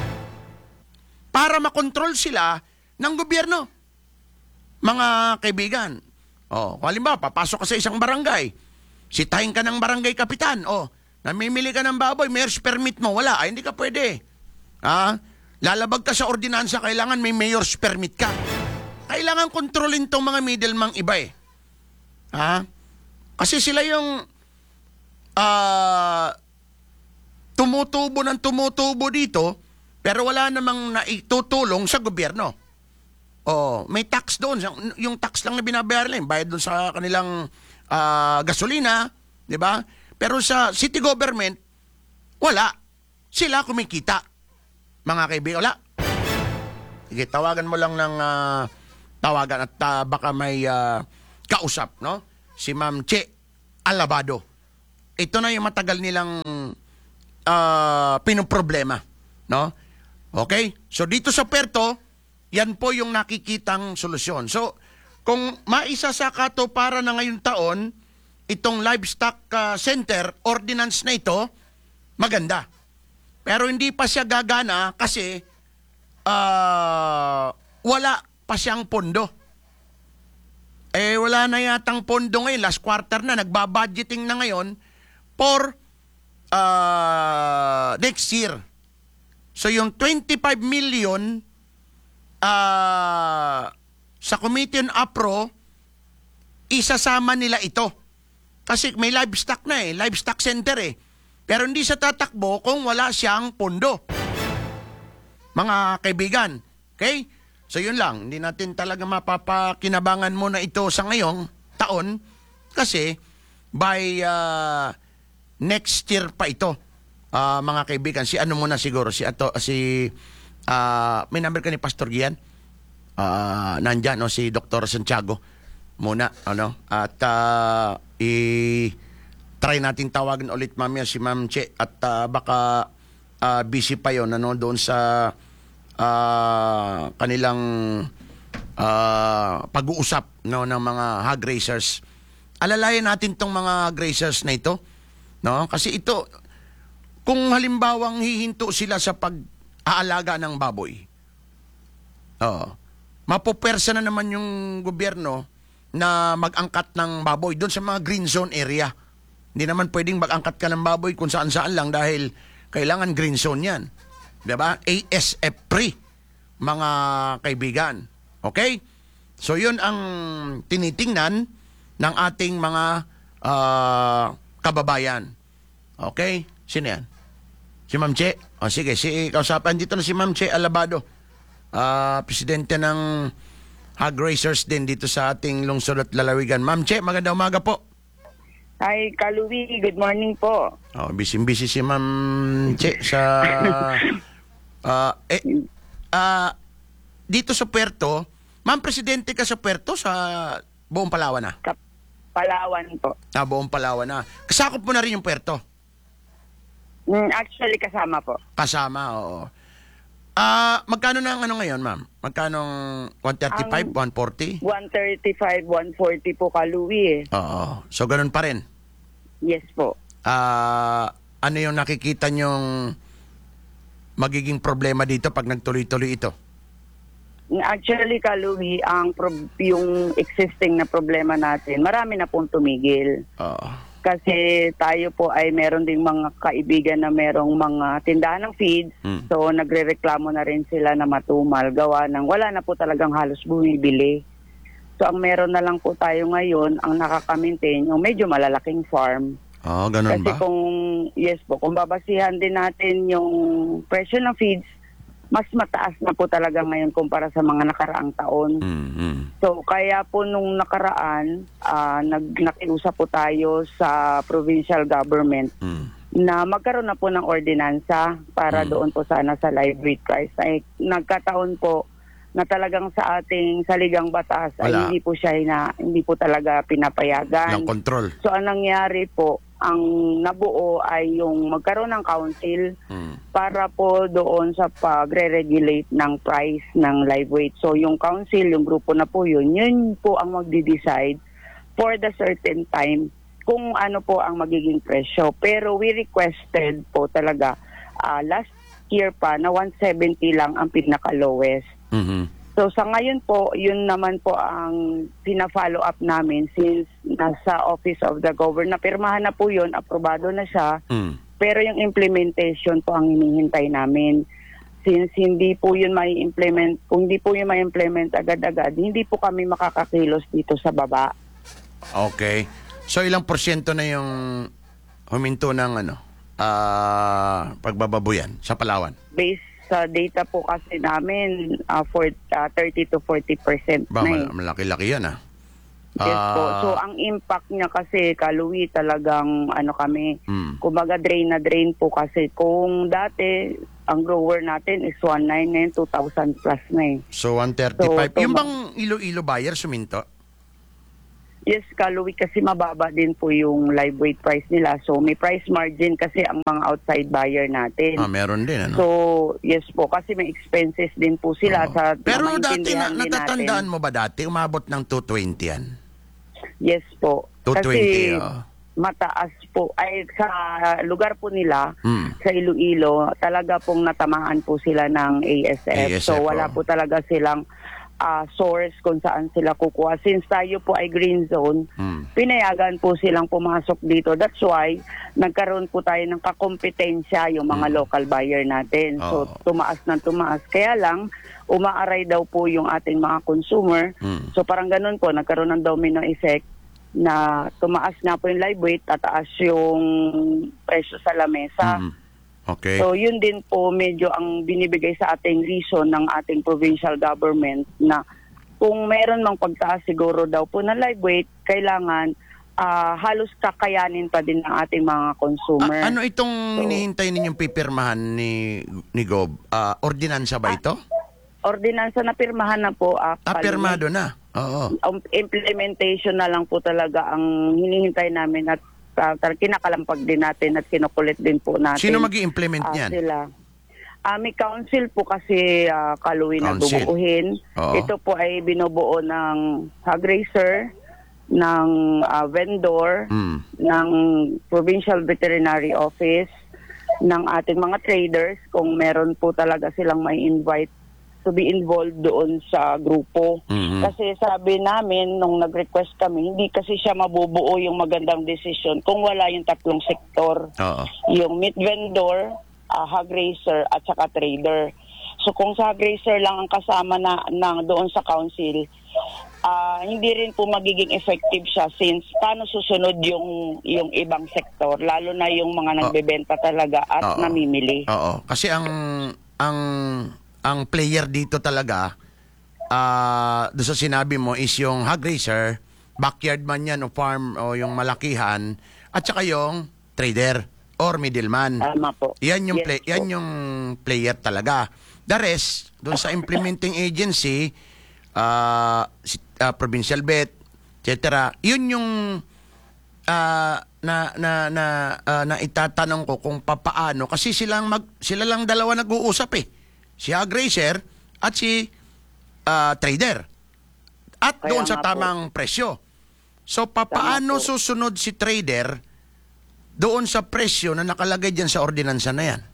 para makontrol sila ng gobyerno. Mga kaibigan, oh, kung halimbawa, papasok ka sa isang barangay, sitahin ka ng barangay kapitan, oh, namimili ka ng baboy, mayor's permit mo, wala, ay hindi ka pwede. Ah, lalabag ka sa ordinansa, kailangan may mayor's permit ka. Kailangan kontrolin tong mga middleman iba eh. Ha? Kasi sila yung uh, tumutubo ng tumutubo dito, pero wala namang naitutulong sa gobyerno. Oh, may tax doon. Yung tax lang na binabayaran nila, bayad doon sa kanilang uh, gasolina, di ba? Pero sa city government, wala. Sila kumikita. Mga kaibigan, wala. Sige, tawagan mo lang ng uh, tawagan at uh, baka may uh, kausap, no? Si Ma'am Che Alabado. Ito na yung matagal nilang uh, pinoproblema, no? Okay? So dito sa Puerto, yan po yung nakikitang solusyon. So, kung maisasaka to para na ngayong taon, itong livestock uh, center, ordinance na ito, maganda. Pero hindi pa siya gagana kasi uh, wala pa siyang pondo. Eh, wala na yatang pondo ngayon. Last quarter na, nagbabudgeting na ngayon for uh, next year. So, yung twenty-five million ah, sa Committee on APRO, isasama nila ito. Kasi may livestock na eh, livestock center eh. Pero hindi siya tatakbo kung wala siyang pondo. Mga kaibigan, okay? So yun lang, hindi natin talaga mapapakinabangan muna ito sa ngayong taon kasi by uh, next year pa ito. Uh, mga kaibigan, si ano muna siguro, si ato, si uh, may number ka ni Pastor Gian? Uh, nandyan, no, si Doctor Santiago muna, ano, at uh, i-try natin tawagan ulit mamaya si Ma'am Che at uh, baka uh, busy pa yon, ano, doon sa uh, kanilang uh, pag-uusap, no, ng mga hog raisers. Alalayan natin tong mga hog raisers na ito, no, kasi ito, kung halimbawang hihinto sila sa pag-aalaga ng baboy, oo, mapupersa na naman yung gobyerno na mag-angkat ng baboy doon sa mga green zone area. Hindi naman pwedeng mag-angkat ka ng baboy kung saan-saan lang dahil kailangan green zone yan. Diba? A S F free, mga kaibigan. Okay? So yun ang tinitingnan ng ating mga uh, kababayan. Okay? Sino yan? Si Ma'am Che? O sige, si kausapan dito na si Ma'am Che Alabado. Uh, presidente ng hog raisers din dito sa ating lungsod at lalawigan. Ma'am Che, magandang umaga po. Hi, Kaluwi. Good morning po. Oh, busy-busy si Ma'am Che sa uh, eh, uh, dito sa Puerto. Ma'am, presidente ka sa Puerto sa buong Palawan na? Ka- Palawan po. Ah, buong Palawan na. Kasakop mo na rin yung Puerto? Mm, actually, kasama po. Kasama, oo. Ah, magkano na ang ano ngayon, ma'am? Magkano one thirty-five, Ang- one forty? one thirty-five, one forty po, Kaluwi eh. Oo. So, ganun pa rin. Yes po. Ah, ano yung nakikita nyong magiging problema dito pag nagtuloy-tuloy ito? Actually, Kaluwi, ang prob- yung existing na problema natin, marami na pong tumigil. Oo. Kasi tayo po ay meron ding mga kaibigan na merong mga tindahan ng feeds. Hmm. So, nagrereklamo na rin sila na matumal. Gawa ng wala na po talagang halos bumibili. So, ang meron na lang po tayo ngayon, ang nakaka-maintain, yung medyo malalaking farm. Oo, ganun Kasi ba? kung, yes po, kung babasihan din natin yung presyo ng feeds, mas mataas na po talaga ngayon kumpara sa mga nakaraang taon. Mm-hmm. So, kaya po nung nakaraan, uh, nag, nakiusap po tayo sa provincial government Mm. na magkaroon na po ng ordinansa para Mm. doon po sana sa live weight price. Ay, nagkataon po na talagang sa ating saligang batas ay Wala. hindi po siya hina, hindi po talaga pinapayagan. Ng control. So, ang nangyari po, ang nabuo ay yung magkaroon ng council Mm. para po doon sa pagre-regulate ng price ng live weight. So yung council, yung grupo na po yun, yun po ang magde-decide for the certain time kung ano po ang magiging presyo. Pero we requested po talaga uh, last year pa na one seventy lang ang pinaka-lowest. Mm-hmm. So sa ngayon po, yun naman po ang pina-follow up namin since nasa Office of the Governor. Pirmahan na po yun, aprobado na siya. Mm. Pero yung implementation po ang hinihintay namin. Since hindi po yun may implement, kung hindi po yun may implement agad-agad, hindi po kami makakakilos dito sa baba. Okay. So, ilang porsyento na yung huminto ng ano, ah, pagbababoyan sa Palawan? Based sa data po kasi namin, uh, for uh, thirty to forty percent Ba, na eh. mal- malaki-laki yan ah. Yes po. Ah, So, ang impact niya kasi, Kaluwi, talagang ano kami, mm. kumbaga drain na drain po kasi. Kung dati, ang grower natin is one nine nine, two thousand plus na eh. So, one thirty-five. So, yung tuma- bang Iloilo buyer suminto? Yes, Kaluwi, kasi mababa din po yung live weight price nila. So, may price margin kasi ang mga outside buyer natin. Ah, meron din ano? So, yes po, kasi may expenses din po sila Oo. sa Pero dati, na, maintindihan din natatandaan natin. mo ba dati, umabot ng two twenty yan? Yes po. two twenty, Kasi oo. mataas po. Ay, sa lugar po nila, Mm. sa Iloilo, talaga pong natamaan po sila ng A S F. A S F, So, wala oo. po talaga silang ah, source kung saan sila kukuha. Since tayo po ay green zone, Hmm. pinayagan po silang pumasok dito. That's why nagkaroon po tayo ng kakompetensya yung mga local buyer natin. So Oo. tumaas ng tumaas. Kaya lang, umaaray daw po yung ating mga consumer. Hmm. So parang ganun po, nagkaroon ng domino effect na tumaas nga po yung live weight, tataas yung presyo sa lamesa. Mm. Okay. So yun din po medyo ang binibigay sa ating reason ng ating provincial government na kung meron mang pagtaas siguro daw po ng live weight, kailangan ah, halos kakayanin pa din ng ating mga consumer. A- ano itong So- hinihintay ninyong pipirmahan ni ni Gob? Ah, ordinansa ba ito? Ordinansa na pirmahan na po. Ah, actually. pirmado na. Oo. Um, implementation na lang po talaga ang hinihintay namin at uh, kinakalampag din natin at kinukulit din po natin. Sino mag-i-implement Ah, niyan? sila. Ah, may council po kasi uh, Kaluwi na Council. bubuuhin. Oo. Ito po ay binubuo ng hog raiser, ng ah, vendor, Mm. ng Provincial Veterinary Office, ng ating mga traders kung meron po talaga silang may invite to be involved doon sa grupo. Mhm. Kasi sabi namin, nung nag-request kami, hindi kasi siya mabubuo yung magandang decision kung wala yung tatlong sektor. Oo. Yung meat vendor, uh, hog raiser, at saka trader. So kung sa hog raiser lang ang kasama na, na doon sa council, ah, hindi rin po magiging effective siya since paano susunod yung, yung ibang sektor, lalo na yung mga nagbebenta talaga at Oo. namimili. Oo. Kasi ang ang ang player dito talaga ah doon sa sinabi mo is yung hog raiser, backyard man yan o farm o yung malakihan, at saka yung trader or middleman. Tama po. Yan yung Yes play, po. yan yung player talaga. The rest, doon sa implementing agency, ah si- ah, provincial vet, et cetera. Yun yung ah, na na na ah, na itatanong ko kung papaano kasi silang mag sila lang dalawa nag-uusap eh. Si hog raiser at si ah, trader. At Kaya doon sa nga po. tamang presyo. So papaano Tama po. susunod si trader doon sa presyo na nakalagay diyan sa ordinansa na yan?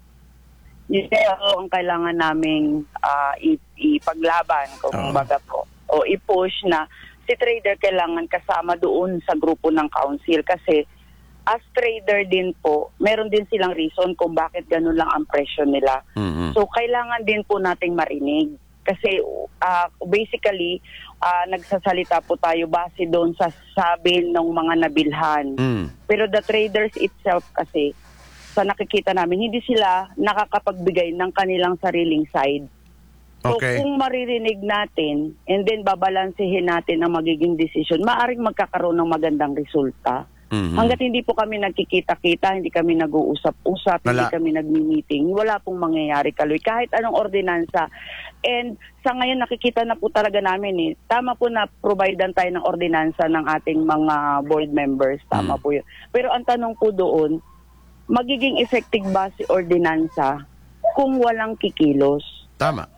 Yun kaya po ang kailangan naming ah, i- ipaglaban, kung Oo. baga po, o i-push na si trader kailangan kasama doon sa grupo ng council kasi as trader din po, meron din silang reason kung bakit ganun lang ang presyo nila. Mhm. So kailangan din po nating marinig kasi ah, basically ah, nagsasalita po tayo base doon sa sabi ng mga nabilhan. Mm. Pero the traders itself kasi, sa nakikita namin, hindi sila nakakapagbigay ng kanilang sariling side. So Okay. kung maririnig natin and then babalansehin natin ang magiging decision, maaring magkakaroon ng magandang resulta. Mhm. Hanggat hindi po kami nagkikita-kita, hindi kami nag-uusap-usap, hindi Wala. kami nagmi-meeting, wala pong mangyayari, Kaloy. Kahit anong ordinansa. And sa ngayon nakikita na po talaga namin eh. Tama po na providean tayo ng ordinansa ng ating mga board members. Tama Mm. po yun. Pero ang tanong po doon, magiging effective ba si ordinansa kung walang kikilos? Tama.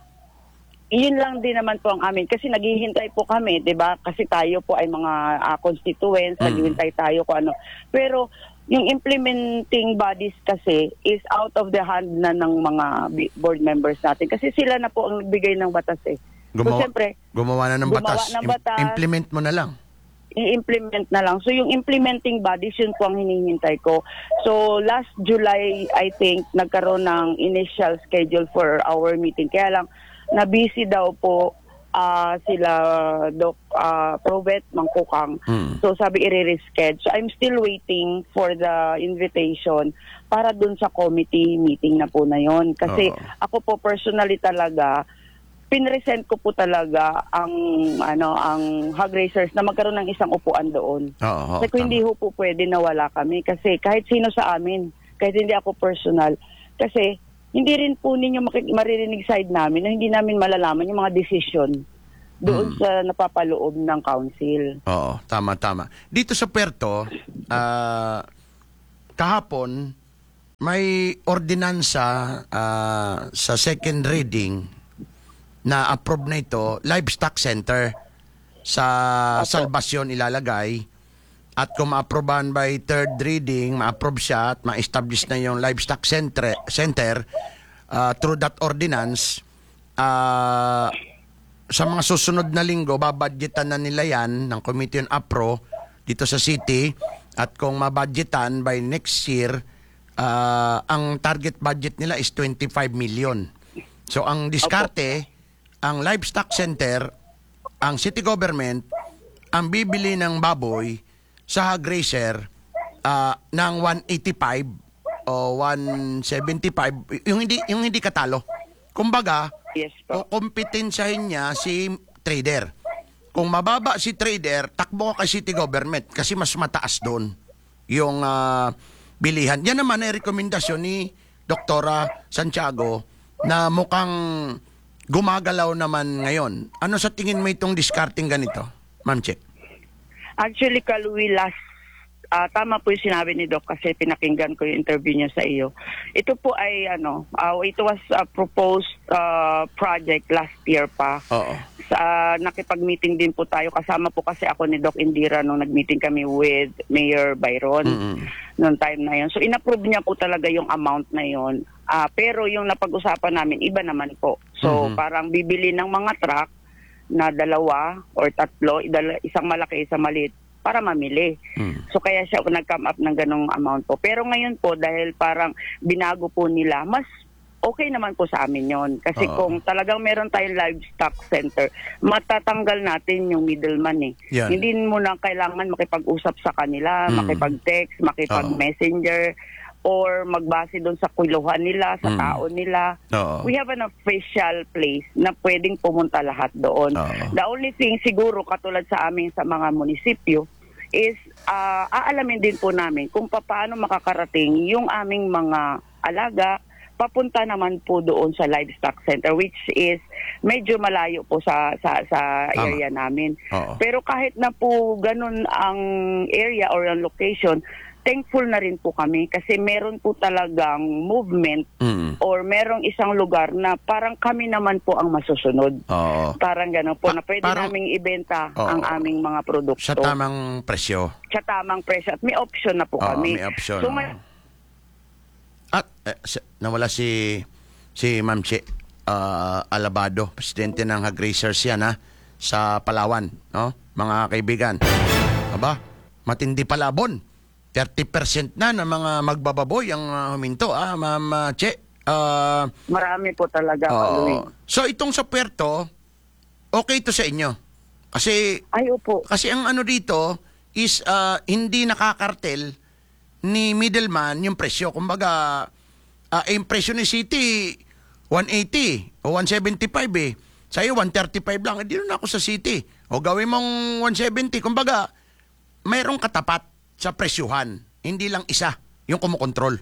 Iyon lang din naman po ang amin kasi naghihintay po kami, 'di ba? Kasi tayo po ay mga ah, constituents, Mm. naghihintay tayo kung ano. Pero yung implementing bodies kasi is out of the hand na ng mga bi- board members natin kasi sila na po ang nagbigay ng batas eh. So Gumawa, siyempre, gumawa na ng gumawa batas. ng Im- batas. implement mo na lang. i-implement na lang. So yung implementing bodies, yun po ang hinihintay ko. So last July, I think, nagkaroon ng initial schedule for our meeting. Kaya lang, na-busy daw po ah, sila Doc uh, Provet, Mangkukang. Mm. So sabi i-reschedule. So I'm still waiting for the invitation para dun sa committee meeting na po na yon. Kasi Oo. ako po personally talaga, pinresent ko po talaga ang ano ang hog raisers na magkaroon ng isang upuan doon. Oo, Kasi kung tama. hindi ho po pwede na wala kami kasi kahit sino sa amin, kahit hindi ako personal, kasi hindi rin po ninyo makik- maririnig side namin na hindi namin malalaman yung mga decision doon Hmm. sa napapaloob ng council. Oo, tama, tama. Dito sa Puerto, ah, kahapon, may ordinansa ah, sa second reading na approve na ito, livestock center sa Apo. Salvacion ilalagay. At kung ma-approvean by third reading, ma-approve siya at ma-establish na yung livestock center, center ah, through that ordinance, ah, sa mga susunod na linggo, babadgetan na nila yan ng Committee on APRO dito sa city. At kung mabadgetan by next year, ah, ang target budget nila is twenty-five million. So ang diskarte, ang livestock center, ang city government, ang bibili ng baboy sa hog raiser ah, ng one eighty-five o one seventy-five, yung hindi, yung hindi katalo. Kumbaga, Yes po. o kompetensyahin niya si trader. Kung mababa si trader, takbo ka kay city government kasi mas mataas doon yung ah, bilihan. Yan naman ay rekomendasyon ni Doktora Santiago na mukhang gumagalaw naman ngayon. Ano sa tingin mo itong discarding ganito, Ma'am Che? Actually, Kaluwi, last, ah, tama po yung sinabi ni Doc kasi pinakinggan ko yung interview niya sa iyo. Ito po ay, ano, ah, it was a proposed ah, project last year pa. Oo. Sa, nakipag-meeting din po tayo. Kasama po kasi ako ni Doc Indira nung nag-meeting kami with Mayor Byron Mm-mm. noong time na yun. So, inapprove niya po talaga yung amount na yun. Ah, pero yung napag-usapan namin, iba naman po. So, Mhm. parang bibili ng mga truck na dalawa or tatlo, idala- isang malaki, isang maliit, para mamili. Mm. So kaya siya nag-come up ng ganong amount po. Pero ngayon po, dahil parang binago po nila, mas okay naman po sa amin yon. Kasi Oo. kung talagang meron tayong livestock center, matatanggal natin yung middleman eh. Yan. Hindi mo na kailangan makipag-usap sa kanila, Mm. makipag-text, makipag-messenger, or magbase doon sa kwiluhan nila, sa Mm. tao nila. Oo. We have an official place na pwedeng pumunta lahat doon. Oo. The only thing siguro katulad sa amin sa mga munisipyo is ah, aalamin din po namin kung paano makakarating yung aming mga alaga papunta naman po doon sa livestock center, which is medyo malayo po sa sa sa Tama. area namin. Oo. Pero kahit na po ganun ang area or ang location, thankful na rin po kami kasi meron po talagang movement Mm. or merong isang lugar na parang kami naman po ang masusunod. Oo. Parang gano'n po, Pa- na pwede parang- naming ibenta Oo. ang aming mga produkto. Sa tamang presyo. Sa tamang presyo. At may option na po Oo, kami. may option. So, oo. may- At eh, si- nawala si si Ma'am Che ah, Alabado, presidente ng Hog Raisers yan ha, sa Palawan, no? Mga kaibigan. Aba, matindi palabon. thirty percent na ng mga magbababoy ang ah, huminto, ah, Ma'am ah, Che. Ah, marami po talaga. oo. Louie. So itong sa puerto, okay to sa inyo. Kasi Ay, opo. kasi ang ano dito is ah, hindi nakakartel ni middleman yung presyo. Kumbaga, ah, yung presyo ni City, one eighty o one seventy-five eh. Sa'yo, one thirty-five lang. Eh, di na ako sa City. O gawin mong one seventy. Kumbaga, mayroong katapat sa presyuhan. Hindi lang isa yung kumukontrol.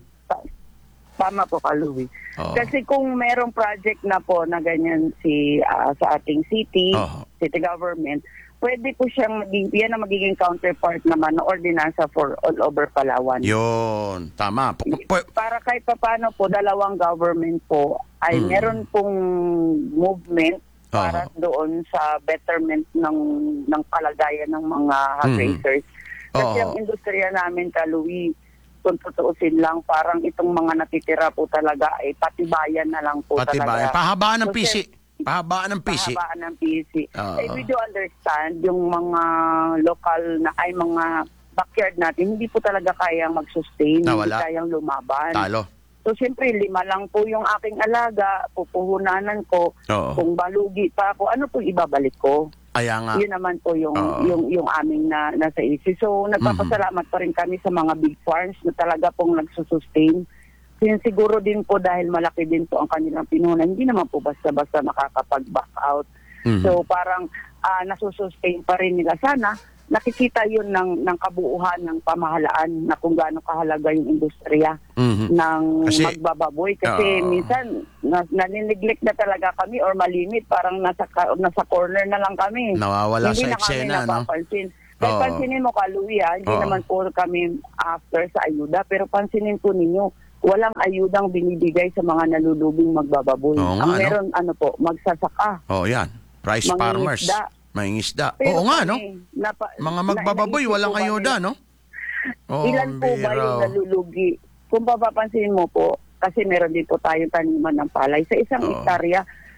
Tama po ka, Louie. Oo. Kasi kung merong project na po na ganyan si ah, sa ating city, Oo. city government, pwede po siyang maging, yan ang magiging counterpart naman na ordinansa for all over Palawan. Yun. Tama. P- p- Para kahit papaano po, dalawang government po ay Mm. meron pong movement para Oo. doon sa betterment ng ng kalagayan ng mga hog Mm. raisers. Kasi Oo. ang industriya namin, ka Louie, kung tutuusin lang, parang itong mga natitira po talaga ay patibayan na lang po Pati ba? talaga. Pahabaan ng So, P C. siyem- Pahabaan ng P C. Pahabaan ng P C. Oo. Eh, we do understand yung mga local na ay mga backyard natin, hindi po talaga kayang mag-sustain, hindi Nawala. kayang lumaban. Talo. So, siyempre, lima lang po yung aking alaga, pupuhunanan ko. Oo. Kung balugi pa ako, ano po ibabalik ko? Kaya nga. Yun naman po yung Oo. yung yung aming na nasa isip. So, nagpapasalamat pa rin kami sa mga big farms na talaga pong nagsusustain. Sin siguro din po dahil malaki din po ang kanilang pinunan, hindi naman po basta-basta makakapag-back out. Mhm. So, parang ah, nasusustain pa rin nila. Sana nakikita yun ng, ng kabuuhan ng pamahalaan na kung gaano kahalaga yung industriya Mhm. ng Kasi- magbababoy. Kasi Oo. minsan, na, nanineglect na talaga kami or malimit. Parang nasa, ka- nasa corner na lang kami. Nawawala Hindi sa na kami eksena, no? napapansin. Kaya Oo. pansinin mo ka, Louie, ah, hindi Oo. naman po kami after sa ayuda. Pero pansinin po ninyo, walang ayudang binibigay sa mga nalulubing magbababoy. Oo nga, Ang no? meron, ano po, magsasaka. Oh, yan. Price Mangingisda. farmers. Mangingisda. Pero Oo nga, no? kami, napa- Mga na- magbababoy, naisip walang po ba ayuda, nila- no? Oh, Ilan po ba bira, yung oh. nalulugi? Kung papapansin mo po, kasi meron din po tayong taniman ng palay. Sa isang Oo. hektarya,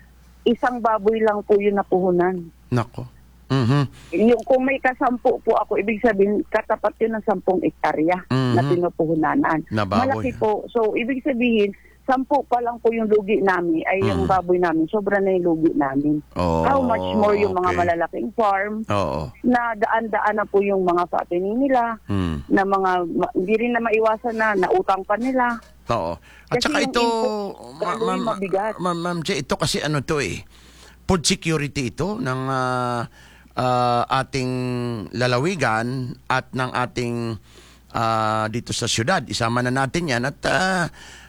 isang baboy lang po yung napuhunan. Nako. Mhm. Yung kung may kasampu po ako, ibig sabihin katapat yun ng sampung ektarya Mhm. na pinupuhunanan. Na baboy. Malaki po. So, ibig sabihin, sampu pa lang po yung lugi namin, ay yung Mm. baboy namin, sobra na yung lugi namin. Oh, How much more yung mga okay. malalaking farm, Oo. na daan-daan na po yung mga fattening nila, Mm. na mga, ma- hindi rin na maiwasan na nautang pa nila. Oo. At Kasi saka yung ito, input, ma- lalo'y ma- mabigat. ma- Ma'am J, ito kasi ano to eh, food security ito ng ah, ah, ating lalawigan at ng ating ah, dito sa syudad. Isama na natin yan at ah,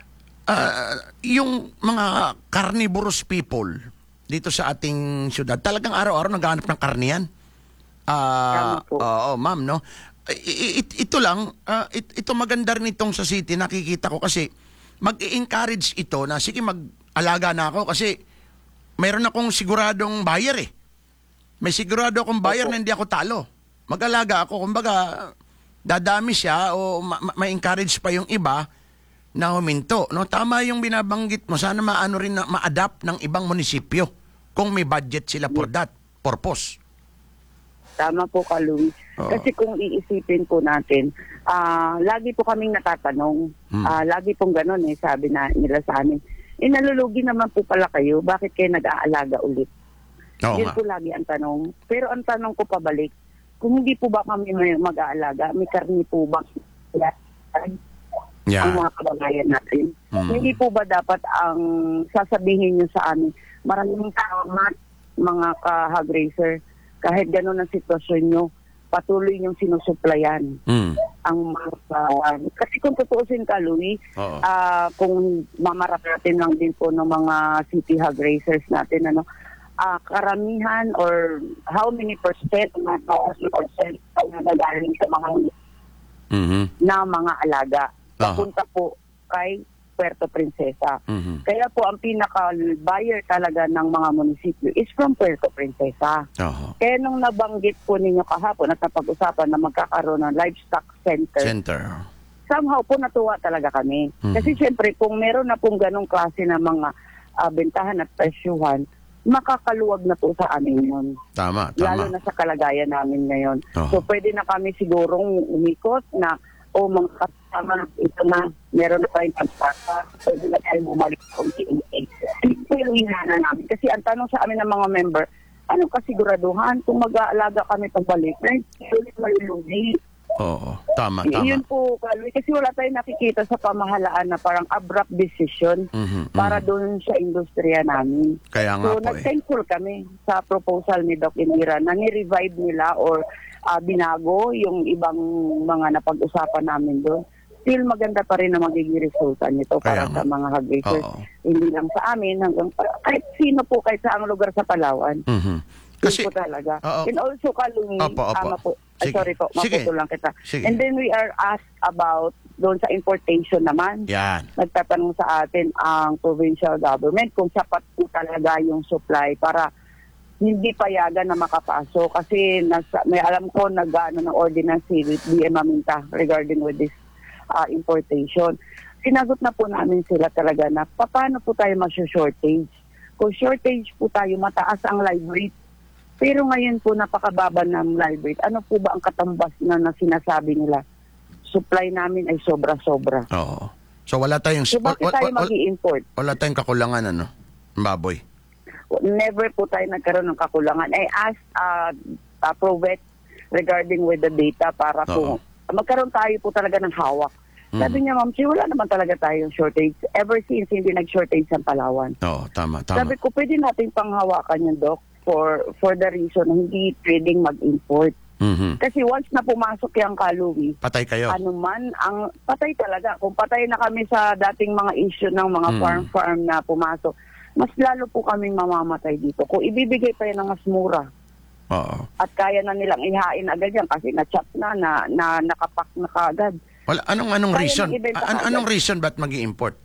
ah, yung mga carnivorous people dito sa ating syudad, talagang araw-araw naghahanap ng karne yan. Ah, Tama po. oo, ma'am, no? I- i- ito lang, ah, it- ito maganda rin itong sa city, nakikita ko kasi mag-i-encourage ito na sige mag-alaga na ako kasi mayroon akong siguradong buyer eh. May sigurado akong buyer Opo. na hindi ako talo. Mag-alaga ako, kumbaga dadami siya o ma- ma- ma-encourage pa yung iba na huminto. No? Tama yung binabanggit mo, sana maano rin na ma-adapt ng ibang munisipyo kung may budget sila for that purpose. Tama po ka, Louie. Oo. Kasi kung iisipin po natin, ah lagi po kaming natatanong, Hmm. ah lagi pong gano'n eh, sabi na nila sa amin, eh nalulugi naman po pala kayo, bakit kayo nag-aalaga ulit? Oo Yun nga. po lagi ang tanong. Pero ang tanong ko pabalik, kung hindi po ba kami may mag-aalaga, may karni po ba ang Yeah. mga kababayan natin? Mm. Hindi po ba dapat ang sasabihin nyo sa amin, maraming salamat mga ka-hog racer, kahit gano'n ang sitwasyon nyo, patuloy yung sinusuplayan Mm. ang mga uh, kasi kung tutuusin ka, Louie, Oo. ah, kung mamarapatin lang din po ng mga city hog racers natin, ano, ah, karamihan or how many percent, mga fifty percent ang nagagaling sa mga Mhm. na mga alaga. Aha. Papunta po kay Puerto Princesa. Mhm. Kaya po ang pinaka-buyer talaga ng mga munisipyo is from Puerto Princesa. Oo. Kaya nung nabanggit po ninyo kahapon at napag-usapan na magkakaroon ng livestock center, Center. somehow po natuwa talaga kami. Mhm. Kasi syempre kung meron na pong ganong klase ng mga ah, bentahan at presyuhan, makakaluwag na po sa amin yun. Tama, Lalo tama. na sa kalagayan namin ngayon. Oo. So pwede na kami sigurong umikot na o mga kasama, ito na, meron na tayong pagpasa, pwede na tayong bumalik sa unti-unti. Ito po yung hinana namin. Kasi ang tanong sa amin ng mga member, anong kasiguraduhan kung mag-aalaga kami pagbalik? Na hindi malulugi. Oo. Tama, Yun tama. po, Kaloy, kasi wala tayong nakikita sa pamahalaan na parang abrupt decision Mhm, para mhm. doon sa industriya namin. Kaya nga So, po eh. nag-thankful kami sa proposal ni Doc Indira na ni-revive nila or ah, binago yung ibang mga napag-usapan namin doon. Still maganda pa rin na magiging resulta nito para Kaya sa nga. mga hog racers. Oo. Hindi lang sa amin, hanggang pa- kahit sino po, kahit sa ang lugar sa Palawan. Mhm. Kasi, Kasi, po talaga. Oo. And also, Kalumi, Opo, opo. tama po. Ay, Sige. sorry po, Sige. maputo lang kita. Sige. And then we are asked about doon sa importation naman. yan. Nagtatanong sa atin ang provincial government kung sapat po talaga yung supply para hindi payagan na makapasok. Kasi nasa, may alam ko nag-ano ng ordinance si D M Aminta regarding with this uh, importation. Sinagot na po namin sila talaga na paano po tayo mag-shortage. Kung shortage po tayo, mataas ang live rate. Pero ngayon po napakababa ng live rate. Ano po ba ang katambas na, na sinasabi nila? Supply namin ay sobra-sobra. Oo. So wala tayong So bakit wala, tayo wala, mag-i-import? wala tayong kakulangan ano, baboy. Never po tayo nagkaroon ng kakulangan. I asked uh, uh, Provet regarding with the data para po magkaroon tayo po talaga ng hawak. Mm. Sabi niya, Ma'am, Chi, wala naman talaga tayong shortage. Ever since hindi nag-shortage ang Palawan. Oo, tama, tama. Sabi ko, pwede natin panghawakan yung Doc for for the reason na hindi pwedeng mag-import. Mhm. Kasi once na pumasok yung Kaluwi, Patay kayo. ano man ang patay talaga. Kung patay na kami sa dating mga issue ng mga Mm. farm-farm na pumasok, mas lalo po kaming mamamatay dito. Kung ibibigay pa yan ng mas mura Oo. at kaya na nilang ihain agad yan kasi na-chop na, na, na nakapak na kaagad. Wala anong anong Kaya reason? ng ibenta An- agad. anong reason ba't magi-import?